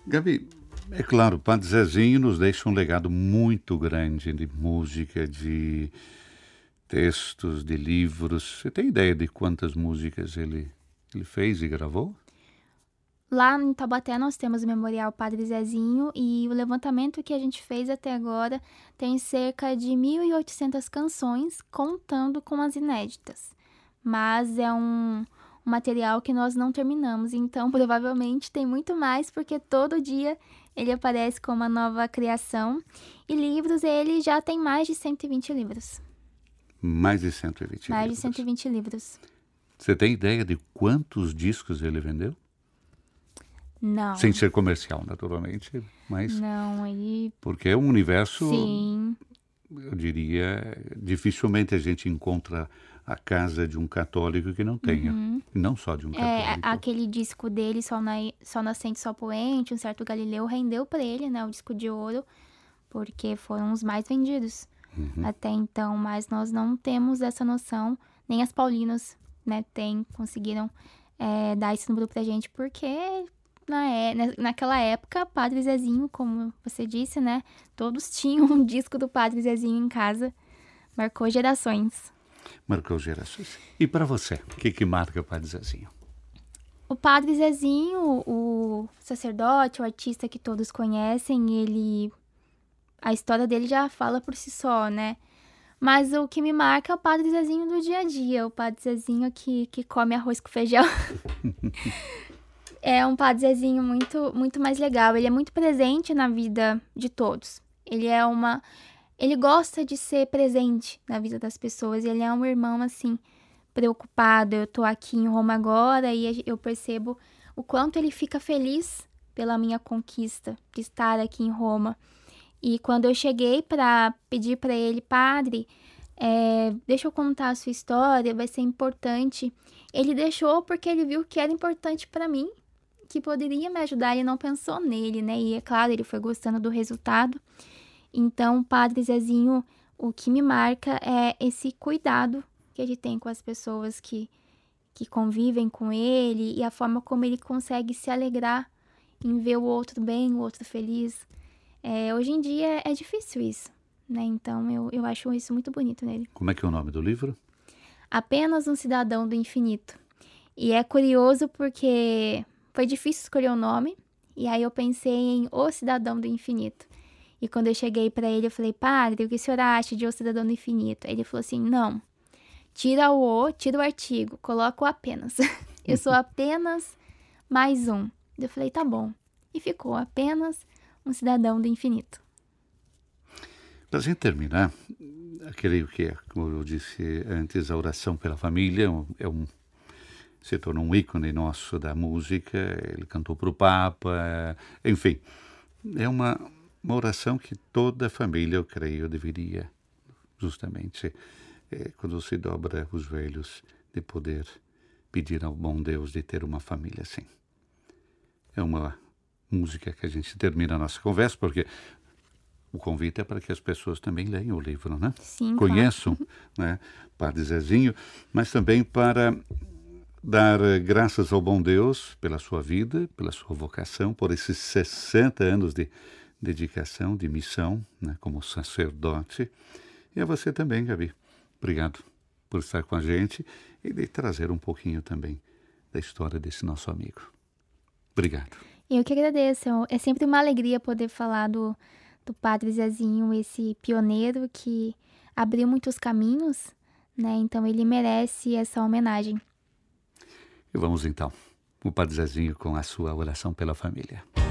Gabi, é claro, o Padre Zezinho nos deixa um legado muito grande de música, de textos, de livros. Você tem ideia de quantas músicas ele fez e gravou? Lá em Taubaté nós temos o Memorial Padre Zezinho e o levantamento que a gente fez até agora tem cerca de 1.800 canções, contando com as inéditas. Mas é um material que nós não terminamos, então provavelmente tem muito mais, porque todo dia ele aparece com uma nova criação. E livros, ele já tem mais de 120 livros. Mais de 120 Mais de livros. 120 livros. Você tem ideia de quantos discos ele vendeu? Não, Sem ser comercial, naturalmente, mas não, aí porque é um universo, sim. eu diria, dificilmente a gente encontra a casa de um católico que não tenha. Uhum. Não só de um É, católico. aquele disco dele, Sol Nascente, Sol Poente, Um Certo Galileu, rendeu pra ele, né, o disco de ouro, porque foram os mais vendidos até então, mas nós não temos essa noção, nem as paulinas, né, conseguiram dar esse número pra gente, porque naquela época, Padre Zezinho, como você disse, né, todos tinham um disco do Padre Zezinho em casa, marcou gerações. Marcou gerações. E para você, o que marca o Padre Zezinho? O Padre Zezinho, o sacerdote, o artista que todos conhecem, a história dele já fala por si só, né? Mas o que me marca é o Padre Zezinho do dia a dia, o Padre Zezinho que come arroz com feijão. É um Padre Zezinho muito, muito mais legal. Ele é muito presente na vida de todos. Ele gosta de ser presente na vida das pessoas. Ele é um irmão, assim, preocupado. Eu tô aqui em Roma agora e eu percebo o quanto ele fica feliz pela minha conquista de estar aqui em Roma. E quando eu cheguei para pedir para ele, padre, deixa eu contar a sua história, vai ser importante. Ele deixou porque ele viu que era importante para mim, que poderia me ajudar. Ele não pensou nele, né? E é claro, ele foi gostando do resultado. Então, o Padre Zezinho, o que me marca é esse cuidado que ele tem com as pessoas que convivem com ele e a forma como ele consegue se alegrar em ver o outro bem, o outro feliz. Hoje em dia é difícil isso, né? Então eu acho isso muito bonito nele. Como é que é o nome do livro? Apenas um Cidadão do Infinito. E é curioso porque foi difícil escolher o nome, e aí eu pensei em O Cidadão do Infinito. E quando eu cheguei pra ele, eu falei, padre, o que o senhor acha de O Cidadão do Infinito? Ele falou assim, não, tira o artigo, coloca o apenas. Eu sou apenas mais um. Eu falei, tá bom. E ficou apenas um Cidadão do Infinito. Para a gente terminar, creio que, como eu disse antes, a oração pela família se tornou um ícone nosso da música. Ele cantou para o Papa, enfim. É uma oração que toda família, eu creio, deveria, justamente, quando se dobra os joelhos, de poder pedir ao bom Deus de ter uma família assim. É uma música que a gente termina a nossa conversa, porque o convite é para que as pessoas também leiam o livro, né? Sim, claro. Conheçam, né, Padre Zezinho, mas também para dar graças ao bom Deus pela sua vida, pela sua vocação, por esses 60 anos de dedicação, de missão, né, como sacerdote. E a você também, Gabi. Obrigado por estar com a gente e de trazer um pouquinho também da história desse nosso amigo. Obrigado. Eu que agradeço. É sempre uma alegria poder falar do Padre Zezinho, esse pioneiro que abriu muitos caminhos, né? Então ele merece essa homenagem. E vamos então, o Padre Zezinho com a sua oração pela família.